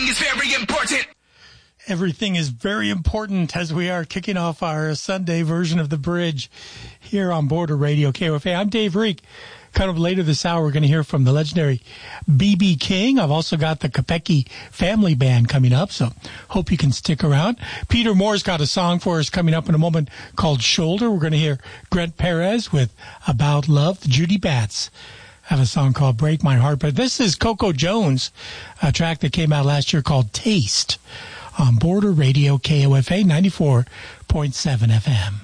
Everything is very important. Everything is very important as we are kicking off our Sunday version of The Bridge here on Border Radio KOFA. I'm Dave Reek. Kind of later this hour, we're going to hear from the legendary B.B. King. I've also got the Kopecky Family Band coming up, so hope you can stick around. Peter Moore's got a song for us coming up in a moment called Shoulder. We're going to hear Grant Perez with About Love. The Judy Bats have a song called Break My Heart. But this is Coco Jones, a track that came out last year called Taste on Border Radio KOFA 94.7 FM.